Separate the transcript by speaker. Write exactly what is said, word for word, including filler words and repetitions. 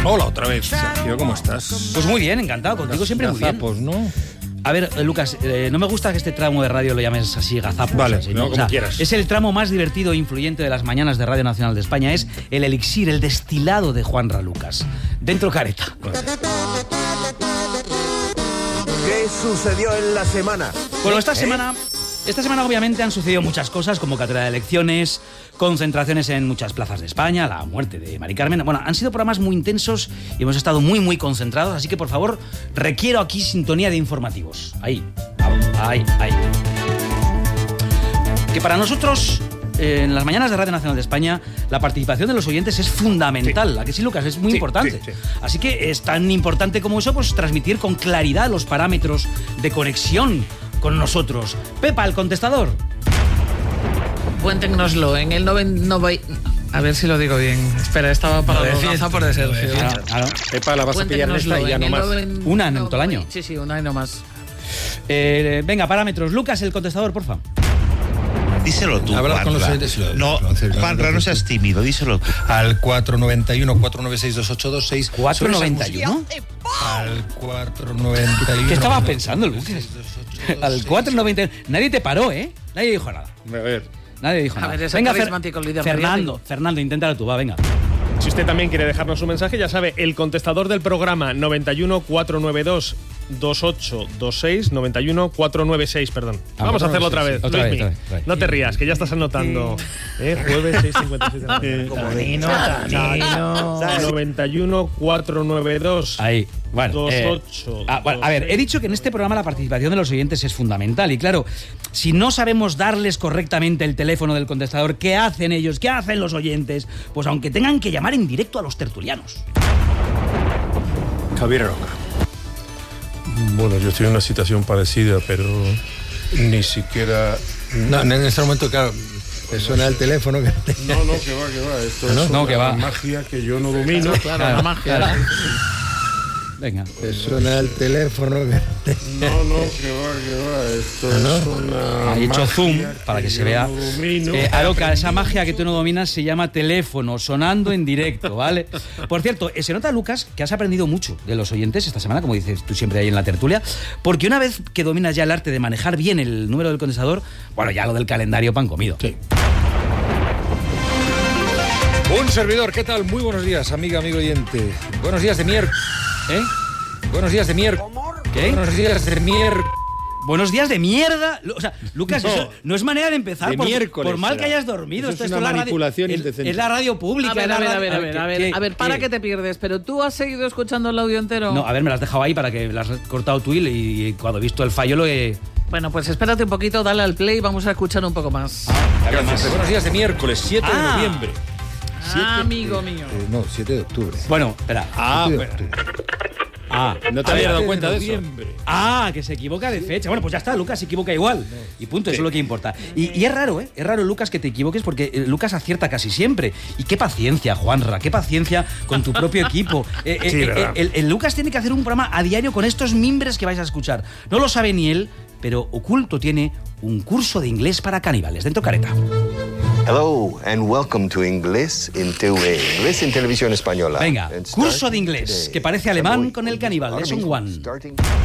Speaker 1: Hola otra vez, Sergio, ¿cómo estás?
Speaker 2: Pues muy bien, encantado, contigo siempre muy bien.
Speaker 1: Gazapos, ¿no?
Speaker 2: A ver, eh, Lucas, eh, no me gusta que este tramo de radio lo llames así, gazapos.
Speaker 1: Vale,
Speaker 2: así,
Speaker 1: no,
Speaker 2: ¿no?
Speaker 1: como
Speaker 2: O sea,
Speaker 1: quieras.
Speaker 2: Es el tramo más divertido e influyente de las mañanas de Radio Nacional de España. Es el elixir, el destilado de Juanra Lucas. Dentro careta.
Speaker 1: Vale.
Speaker 3: ¿Qué sucedió en la semana?
Speaker 2: Bueno, esta
Speaker 3: ¿Eh?
Speaker 2: semana... Esta semana obviamente han sucedido muchas cosas, convocatoria de elecciones, concentraciones en muchas plazas de España, la muerte de Mari Carmen. Bueno, han sido programas muy intensos y hemos estado muy, muy concentrados, así que por favor, requiero aquí sintonía de informativos. Ahí, ahí, ahí. Que para nosotros, eh, en las mañanas de Radio Nacional de España, la participación de los oyentes es fundamental.
Speaker 1: Sí.
Speaker 2: ¿A que sí, Lucas? Es muy
Speaker 1: Sí,
Speaker 2: importante.
Speaker 1: sí, sí.
Speaker 2: Así que es tan importante como eso, pues transmitir con claridad los parámetros de conexión con nosotros. Pepa, el contestador.
Speaker 4: Cuéntenoslo en el noventa... A ver si lo digo bien. Espera, estaba para los gazapos de Sergio.
Speaker 2: Claro, claro.
Speaker 1: Pepa, la vas a pillar en esta y ya no más.
Speaker 2: Una en todo el año.
Speaker 4: Sí, sí, una y no más.
Speaker 2: Eh, venga, parámetros. Lucas, el contestador, porfa.
Speaker 5: Díselo tú,
Speaker 1: Habla con los
Speaker 5: Juanra.
Speaker 1: oyentes y lo-
Speaker 5: No,
Speaker 1: lo hace-
Speaker 5: Juanra, no seas tímido, díselo tú.
Speaker 1: Al cuatro nueve uno, cuatro nueve seis, dos ocho dos seis.
Speaker 2: cuatro noventa y uno.
Speaker 1: Al cuatro noventa y uno.
Speaker 2: ¿Qué estabas pensando, Lucas? Al cuatro noventa y uno. Nadie te paró, ¿eh? Nadie dijo nada.
Speaker 1: A ver.
Speaker 2: Nadie dijo
Speaker 4: A
Speaker 2: nada.
Speaker 4: ver, es el
Speaker 2: venga, Fer-
Speaker 4: carismático líder
Speaker 2: Fernando,
Speaker 4: mediático.
Speaker 2: Fernando, inténtalo tú, va, venga.
Speaker 6: Si usted también quiere dejarnos un mensaje, ya sabe, el contestador del programa noventa y uno, cuatrocientos noventa y dos, veintiocho veintiséis, noventa y uno, cuatrocientos noventa y seis, perdón.
Speaker 2: Ah,
Speaker 6: Vamos a hacerlo otra vez.
Speaker 2: otra vez,
Speaker 6: Luismi,
Speaker 2: otra vez, otra vez.
Speaker 6: no te rías, que ya estás anotando. ¿Eh? Jueves seis cincuenta y seis de la mañana.
Speaker 3: Comodino, Tanino.
Speaker 6: noventa y uno, cuatrocientos noventa y dos.
Speaker 2: Ahí, bueno.
Speaker 6: Dos,
Speaker 2: eh,
Speaker 6: ocho,
Speaker 2: ah, bueno, a ver, he dicho que en este programa la participación de los oyentes es fundamental. Y claro, si no sabemos darles correctamente el teléfono del contestador, ¿qué hacen ellos? ¿Qué hacen los oyentes? Pues aunque tengan que llamar en directo a los tertulianos.
Speaker 7: Javier Aroca. Bueno, yo estoy en una situación parecida, pero ni siquiera...
Speaker 1: No, en este momento, claro, te suena el teléfono. Que...
Speaker 7: No, no, que va, que va. Esto
Speaker 1: ¿No?
Speaker 7: es
Speaker 2: No,
Speaker 7: una
Speaker 2: que va.
Speaker 7: magia que yo no domino.
Speaker 4: Claro, la magia.
Speaker 2: Venga.
Speaker 1: Te suena el teléfono. Que...
Speaker 7: No, no, que va, que va. Esto es una
Speaker 2: Ha hecho
Speaker 7: magia
Speaker 2: zoom para que se
Speaker 7: yo
Speaker 2: vea.
Speaker 7: no domino.
Speaker 2: Eh, Aroca, esa magia que tú no dominas se llama teléfono, sonando en directo, ¿vale? Por cierto, eh, se nota, Lucas, que has aprendido mucho de los oyentes esta semana, como dices tú siempre ahí en la tertulia, porque una vez que dominas ya el arte de manejar bien el número del condensador, bueno, ya lo del calendario pan comido.
Speaker 1: Sí. Un servidor, ¿qué tal? Muy buenos días, amiga, amigo oyente. Buenos días de miércoles.
Speaker 2: ¿Eh?
Speaker 1: Buenos días de miércoles.
Speaker 2: ¿Qué?
Speaker 1: Buenos días de miércoles.
Speaker 2: Buenos días de mierda. O sea, Lucas,
Speaker 1: No.
Speaker 2: eso no es manera de empezar.
Speaker 1: De
Speaker 2: por,
Speaker 1: miércoles
Speaker 2: por mal
Speaker 1: será.
Speaker 2: que hayas dormido.
Speaker 1: Eso es
Speaker 2: esto,
Speaker 1: una
Speaker 2: esto
Speaker 1: manipulación
Speaker 2: es la radio,
Speaker 1: indecente.
Speaker 2: es, es la radio pública.
Speaker 4: A ver,
Speaker 2: es la
Speaker 4: a ver,
Speaker 2: radio-
Speaker 4: a ver, a ver, a ver,
Speaker 2: ¿qué-
Speaker 4: a ver, para
Speaker 2: qué?
Speaker 4: que te pierdes, pero tú has seguido escuchando el audio entero.
Speaker 2: No, a ver, me las has dejado ahí para que las has cortado tú y, y cuando he visto el fallo lo he...
Speaker 4: Bueno, pues espérate un poquito, dale al play y vamos a escuchar un poco más.
Speaker 1: Gracias. Buenos días de miércoles, siete de
Speaker 2: Ah.
Speaker 1: noviembre.
Speaker 4: Ah, amigo mío.
Speaker 1: Eh, no, siete de octubre.
Speaker 2: Bueno, espera.
Speaker 1: Ah,
Speaker 2: siete de
Speaker 1: bueno.
Speaker 2: octubre. Ah,
Speaker 1: ¿No te
Speaker 2: a
Speaker 1: habías
Speaker 2: ver,
Speaker 1: dado cuenta de eso?
Speaker 7: Noviembre.
Speaker 2: Ah, que se equivoca de fecha. Bueno, pues ya está, Lucas se equivoca igual. Y punto, eso es lo que importa. Y, y es raro, ¿eh? Es raro, Lucas, que te equivoques porque eh, Lucas acierta casi siempre. Y qué paciencia, Juanra, qué paciencia con tu propio equipo. Eh, eh,
Speaker 7: Sí,
Speaker 2: eh,
Speaker 7: verdad.
Speaker 2: el, el Lucas tiene que hacer un programa a diario con estos mimbres que vais a escuchar. No lo sabe ni él, pero oculto tiene un curso de inglés para caníbales. Dentro careta.
Speaker 3: Hello and welcome to Inglés en T V. Inglés en Televisión Española.
Speaker 2: Venga,
Speaker 3: And
Speaker 2: curso de
Speaker 3: starting
Speaker 2: inglés,
Speaker 3: today,
Speaker 2: que parece alemán
Speaker 3: Samoy
Speaker 2: con el
Speaker 3: Police
Speaker 2: caníbal,
Speaker 3: Army
Speaker 2: Lesson One.
Speaker 3: starting